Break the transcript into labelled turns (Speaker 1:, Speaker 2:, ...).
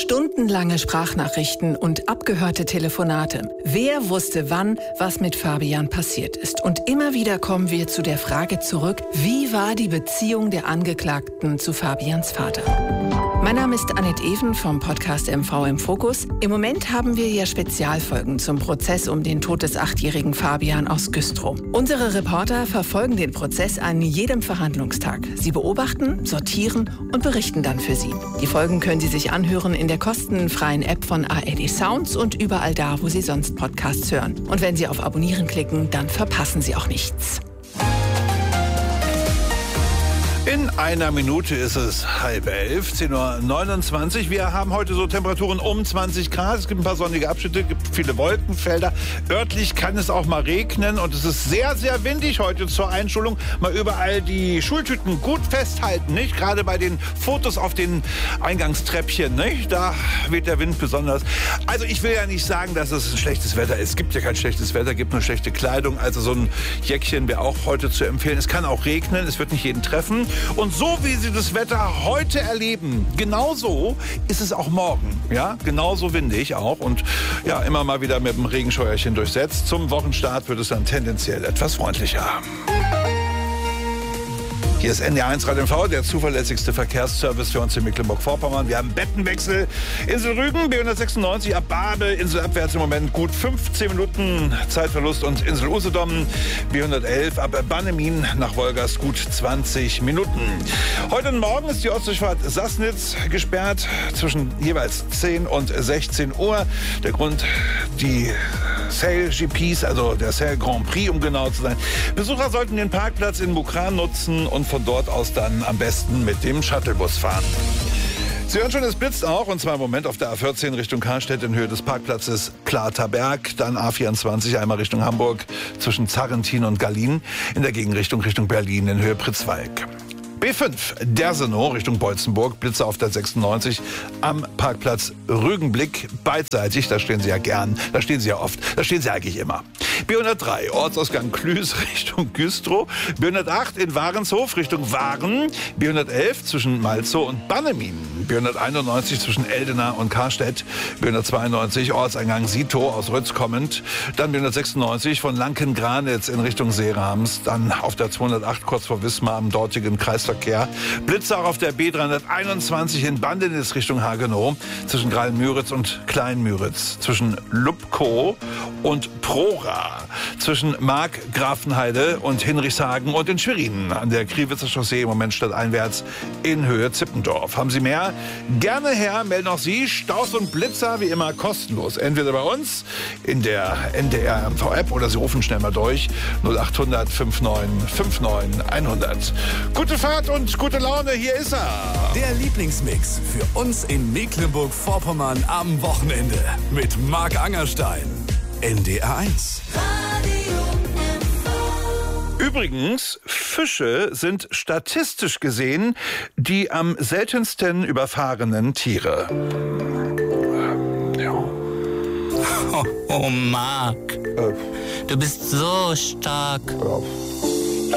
Speaker 1: Stundenlange Sprachnachrichten und abgehörte Telefonate. Wer wusste wann, was mit Fabian passiert ist? Und immer wieder kommen wir zu der Frage zurück, wie war die Beziehung der Angeklagten zu Fabians Vater? Mein Name ist Annette Even vom Podcast MV im Fokus. Im Moment haben wir ja Spezialfolgen zum Prozess um den Tod des 8-jährigen Fabian aus Güstrow. Unsere Reporter verfolgen den Prozess an jedem Verhandlungstag. Sie beobachten, sortieren und berichten dann für Sie. Die Folgen können Sie sich anhören in der kostenfreien App von ARD Sounds und überall da, wo Sie sonst Podcasts hören. Und wenn Sie auf Abonnieren klicken, dann verpassen Sie auch nichts.
Speaker 2: In einer Minute ist es 10:30, 10:29 Uhr. Wir haben heute so Temperaturen um 20 Grad. Es gibt ein paar sonnige Abschnitte, es gibt viele Wolkenfelder. Örtlich kann es auch mal regnen und es ist sehr, sehr windig heute zur Einschulung. Mal überall die Schultüten gut festhalten, nicht? Gerade bei den Fotos auf den Eingangstreppchen, nicht? Da weht der Wind besonders. Also ich will ja nicht sagen, dass es ein schlechtes Wetter ist. Es gibt ja kein schlechtes Wetter, es gibt nur schlechte Kleidung. Also so ein Jäckchen wäre auch heute zu empfehlen. Es kann auch regnen, es wird nicht jeden treffen. Und so wie Sie das Wetter heute erleben, genauso ist es auch morgen. Ja, genauso windig auch und ja, immer mal wieder mit dem Regenscheuerchen durchsetzt. Zum Wochenstart wird es dann tendenziell etwas freundlicher. Hier ist NDR1 Radio MV, der zuverlässigste Verkehrsservice für uns in Mecklenburg-Vorpommern. Wir haben Bettenwechsel. Insel Rügen, B196 ab Bade, Insel abwärts im Moment gut 15 Minuten Zeitverlust und Insel Usedom, B111 ab Bannemin nach Wolgast gut 20 Minuten. Heute und morgen ist die Ostdurchfahrt Sassnitz gesperrt zwischen jeweils 10 und 16 Uhr. Der Grund, die Sail GPs, also der Sail Grand Prix, um genau zu sein. Besucher sollten den Parkplatz in Mukran nutzen und von dort aus dann am besten mit dem Shuttlebus fahren. Sie hören schon, es blitzt auch, und zwar im Moment auf der A14 Richtung Karstedt in Höhe des Parkplatzes Platerberg, dann A24 einmal Richtung Hamburg zwischen Zarrentin und Gallien, in der Gegenrichtung Richtung Berlin in Höhe Pritzwalk. B5, Dersenow Richtung Beutzenburg, Blitze auf der 96 am Parkplatz Rügenblick, beidseitig, da stehen Sie ja gern, da stehen Sie ja oft, da stehen Sie eigentlich immer. B103, Ortsausgang Klüß Richtung Güstrow, B108 in Warenshof Richtung Waren, B111 zwischen Malzow und Bannemin, B191 zwischen Eldena und Karstedt, B192 Ortseingang Sito aus Rötz kommend, dann B196 von Lanken-Granitz in Richtung Seerams, dann auf der 208 kurz vor Wismar am dortigen Kreisverkehr, Blitze auch auf der B321 in Bandenitz Richtung Hagenow, zwischen Graal-Müritz und Klein-Müritz, zwischen Lubkow und Prora, zwischen Mark-Grafenheide und Hinrichshagen und in Schwerin an der Kriwitzer Chaussee im Moment stadteinwärts in Höhe Zippendorf. Haben Sie mehr? Gerne her, melden auch Sie. Staus und Blitzer wie immer kostenlos. Entweder bei uns in der NDR MV-App oder Sie rufen schnell mal durch 0800 59 59 100. Gute Fahrt und gute Laune, hier ist er.
Speaker 3: Der Lieblingsmix für uns in Mecklenburg-Vorpommern am Wochenende mit Marc Angerstein. NDR1.
Speaker 2: Übrigens, Fische sind statistisch gesehen die am seltensten überfahrenen Tiere. Ja.
Speaker 4: Oh, Marc. Du bist so stark.